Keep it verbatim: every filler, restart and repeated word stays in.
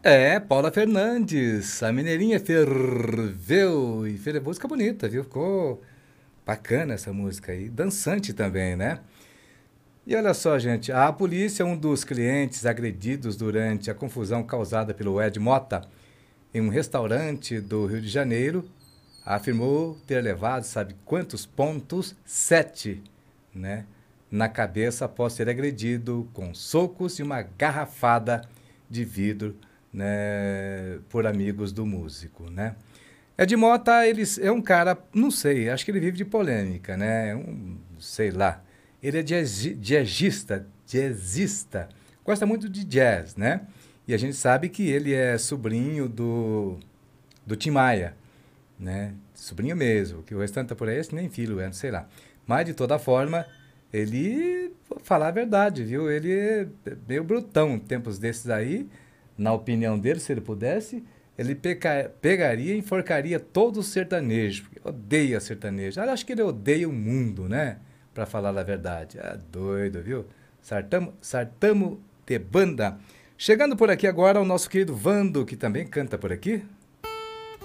É, Paula Fernandes, a mineirinha ferveu e fez música bonita, viu? Ficou bacana essa música aí, dançante também, né? E olha só, gente, a polícia, um dos clientes agredidos durante a confusão causada pelo Ed Mota em um restaurante do Rio de Janeiro, afirmou ter levado, sabe quantos pontos? Sete, né? Na cabeça após ser agredido com socos e uma garrafada de vidro, né? Por amigos do músico, né? Ed Mota, ele é um cara, não sei, acho que ele vive de polêmica, né? Um, sei lá. Ele é jazz, jazzista, jazzista, gosta muito de jazz, né? E a gente sabe que ele é sobrinho do, do Tim Maia, né? Sobrinho mesmo, que o restante tá por aí, esse nem filho é, sei lá. Mas, de toda forma, ele, vou falar a verdade, viu? Ele é meio brutão, tempos desses aí, na opinião dele, se ele pudesse, ele peca- pegaria e enforcaria todo o sertanejo, porque odeia sertanejo. Eu acho que ele odeia o mundo, né? Pra falar a verdade. É doido, viu? Sartamo, sartamo de banda. Chegando por aqui agora o nosso querido Vando, que também canta por aqui.